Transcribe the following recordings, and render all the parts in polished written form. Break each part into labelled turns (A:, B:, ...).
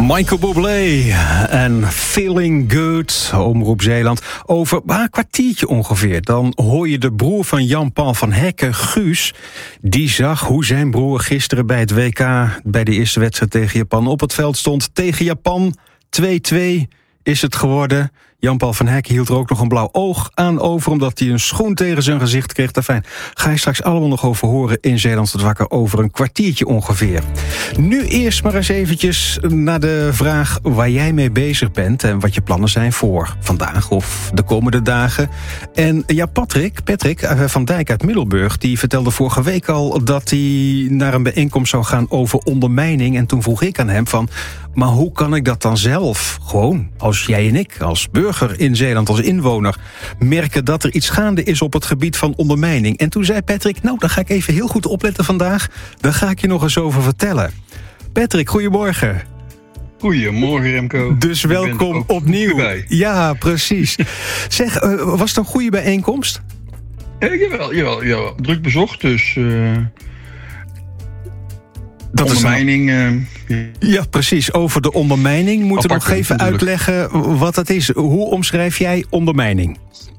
A: Michael Bublé en Feeling Good, Omroep Zeeland. Over een kwartiertje ongeveer. Dan hoor je de broer van Jan-Paul van Hekken, Guus. Die zag hoe zijn broer gisteren bij het WK, bij de eerste wedstrijd tegen Japan, op het veld stond. Tegen Japan, 2-2 is het geworden. Jan-Paul van Hekken hield er ook nog een blauw oog aan over, omdat hij een schoen tegen zijn gezicht kreeg. Fijn, ga je straks allemaal nog over horen in Zeeland tot Wakker over een kwartiertje ongeveer. Nu eerst maar eens eventjes naar de vraag waar jij mee bezig bent en wat je plannen zijn voor vandaag of de komende dagen. En ja, Patrick van Dijk uit Middelburg, die vertelde vorige week al dat hij naar een bijeenkomst zou gaan over ondermijning. En toen vroeg ik aan hem van, maar hoe kan ik dat dan zelf, gewoon als jij en ik, als burger in Zeeland, als inwoner, merken dat er iets gaande is op het gebied van ondermijning? En toen zei Patrick, nou, daar ga ik even heel goed opletten vandaag. Daar ga ik je nog eens over vertellen. Patrick, goedemorgen.
B: Goedemorgen, Remco.
A: Dus welkom opnieuw. Ja, precies. Zeg, was het een goede bijeenkomst?
B: Jawel. Druk bezocht, dus
A: dat
B: ondermijning.
A: Ja, precies. Over de ondermijning. Moeten we nog even uitleggen wat dat is. Hoe omschrijf jij ondermijning?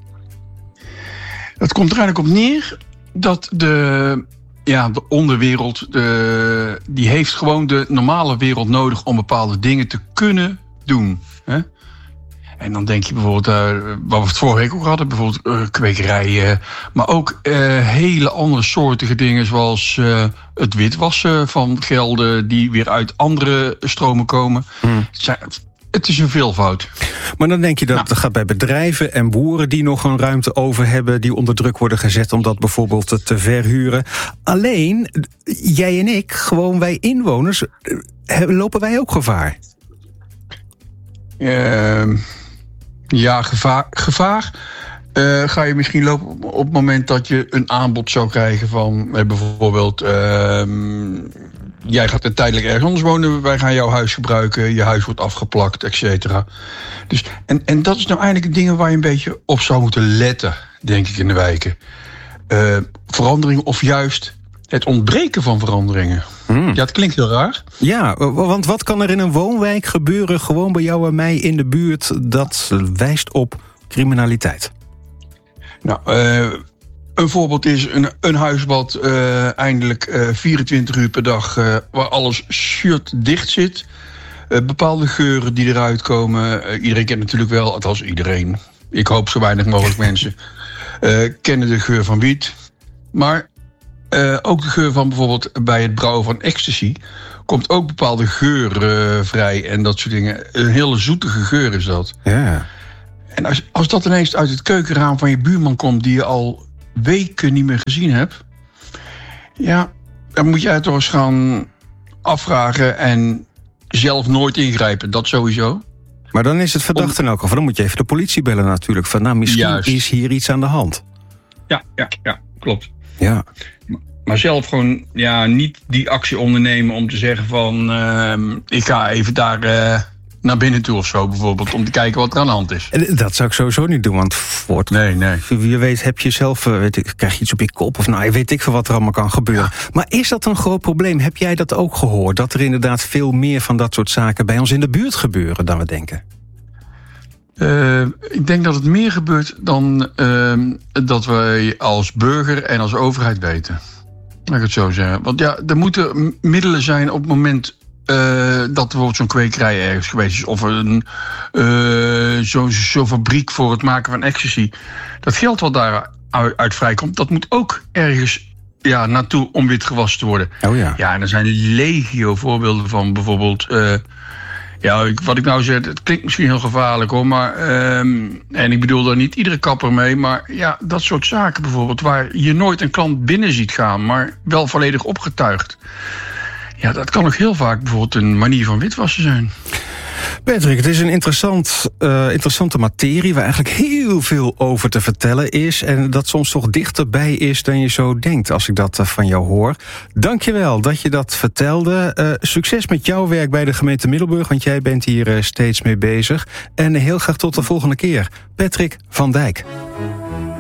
B: Het komt er eigenlijk op neer dat de onderwereld, die heeft gewoon de normale wereld nodig om bepaalde dingen te kunnen doen. Hè? En dan denk je bijvoorbeeld, wat we het vorige week ook hadden, bijvoorbeeld kwekerijen, maar ook hele andere soortige dingen, zoals het witwassen van gelden die weer uit andere stromen komen. Het is een veelvoud.
A: Maar dan denk je dat het gaat bij bedrijven en boeren die nog een ruimte over hebben, die onder druk worden gezet om dat bijvoorbeeld te verhuren. Alleen, jij en ik, gewoon wij inwoners, lopen wij ook gevaar?
B: Ja, gevaar ga je misschien lopen op het moment dat je een aanbod zou krijgen van bijvoorbeeld, jij gaat tijdelijk ergens anders wonen, wij gaan jouw huis gebruiken, je huis wordt afgeplakt, et cetera. Dus, en dat is nou eigenlijk dingen waar je een beetje op zou moeten letten, denk ik, in de wijken. Verandering of juist het ontbreken van veranderingen. Ja, het klinkt heel raar.
A: Ja, want wat kan er in een woonwijk gebeuren, gewoon bij jou en mij in de buurt, dat wijst op criminaliteit?
B: Nou, een voorbeeld is een huis wat eindelijk 24 uur per dag, waar alles shutdicht zit. Bepaalde geuren die eruit komen. Iedereen kent natuurlijk wel, althans iedereen. Ik hoop zo weinig mogelijk mensen kennen de geur van wiet. Maar ook de geur van bijvoorbeeld bij het brouwen van ecstasy komt ook bepaalde geuren vrij en dat soort dingen. Een hele zoetige geur is dat.
A: Ja.
B: En als dat ineens uit het keukenraam van je buurman komt die je al weken niet meer gezien hebt, ja, dan moet jij toch eens gaan afvragen en zelf nooit ingrijpen. Dat sowieso.
A: Maar dan is het verdacht in elk geval. Dan moet je even de politie bellen natuurlijk. Van nou, misschien is hier iets aan de hand.
B: Ja, klopt.
A: Ja.
B: Maar zelf gewoon niet die actie ondernemen om te zeggen van ik ga even daar naar binnen toe of zo bijvoorbeeld, om te kijken wat er aan de hand is.
A: Dat zou ik sowieso niet doen, want wie weet heb je zelf, krijg je iets op je kop of weet ik veel wat er allemaal kan gebeuren. Ja. Maar is dat een groot probleem? Heb jij dat ook gehoord? Dat er inderdaad veel meer van dat soort zaken bij ons in de buurt gebeuren dan we denken?
B: Ik denk dat het meer gebeurt dan dat wij als burger en als overheid weten. Laat ik het zo zeggen. Want er moeten middelen zijn op het moment dat bijvoorbeeld zo'n kwekerij ergens geweest is, of zo'n fabriek voor het maken van ecstasy. Dat geld wat daaruit vrijkomt, dat moet ook ergens naartoe om wit gewassen te worden.
A: Oh ja.
B: Ja, en er zijn legio voorbeelden van bijvoorbeeld. Wat ik nou zeg, het klinkt misschien heel gevaarlijk hoor, maar en ik bedoel daar niet iedere kapper mee, maar ja, dat soort zaken bijvoorbeeld, waar je nooit een klant binnen ziet gaan, maar wel volledig opgetuigd. Ja, dat kan ook heel vaak bijvoorbeeld een manier van witwassen zijn.
A: Patrick, het is een interessante materie waar eigenlijk heel veel over te vertellen is en dat soms toch dichterbij is dan je zo denkt als ik dat van jou hoor. Dankjewel dat je dat vertelde. Succes met jouw werk bij de gemeente Middelburg, want jij bent hier steeds mee bezig. En heel graag tot de volgende keer. Patrick van Dijk.